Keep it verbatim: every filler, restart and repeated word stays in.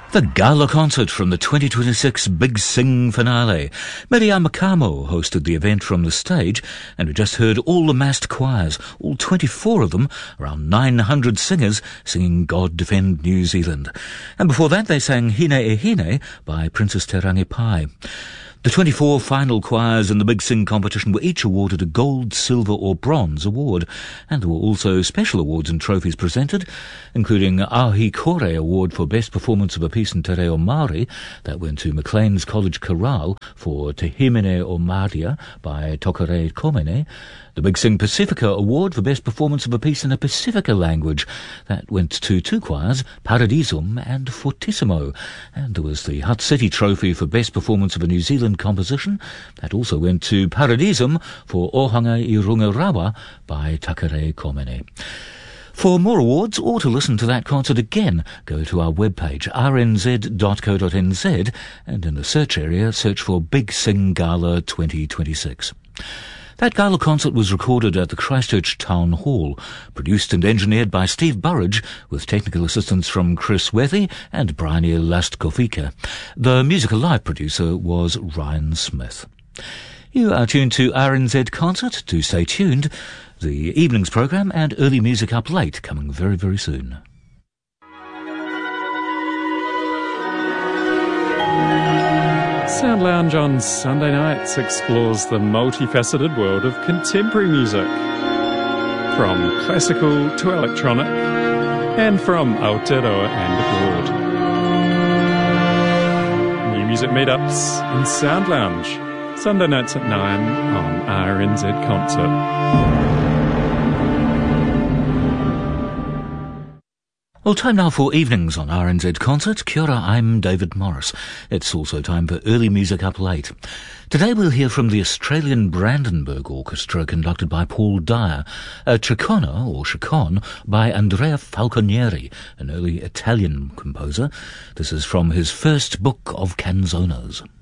The gala concert from the twenty twenty-six Big Sing finale. Miriam Makamo hosted the event from the stage, and we just heard all the massed choirs, all twenty-four of them, around nine hundred singers, singing God Defend New Zealand. And before that they sang Hine e Hine by Princess Te Rangi Pai. The twenty-four final choirs in the Big Sing competition were each awarded a gold, silver or bronze award, and there were also special awards and trophies presented, including Ahi Kore Award for Best Performance of a Piece in Te Reo Māori. That went to Maclean's College Chorale for Te Himene o Māria by Tokare Komene. The Big Sing Pacifica Award for Best Performance of a Piece in a Pacifica language. That went to two choirs, Paradisum and Fortissimo. And there was the Hutt City Trophy for Best Performance of a New Zealand composition. That also went to Paradisum for Ohanga I Rungarawa by Takare Komene. For more awards, or to listen to that concert again, go to our webpage, r n z dot co dot n z, and in the search area, search for Big Sing Gala twenty twenty-six. That gala concert was recorded at the Christchurch Town Hall, produced and engineered by Steve Burridge, with technical assistance from Chris Wethy and Bryony Lastkofika. The Music Alive producer was Ryan Smith. You are tuned to R N Z Concert. Do stay tuned. The evening's programme and early music up late coming very, very soon. Sound Lounge on Sunday nights explores the multifaceted world of contemporary music, from classical to electronic, and from Aotearoa and abroad. New music meetups in Sound Lounge, Sunday nights at nine on R N Z Concert. Well, time now for evenings on R N Z Concert. Kia ora, I'm David Morris. It's also time for early music up late. Today we'll hear from the Australian Brandenburg Orchestra, conducted by Paul Dyer, a Ciccone, or Chaconne, by Andrea Falconieri, an early Italian composer. This is from his first book of canzonas.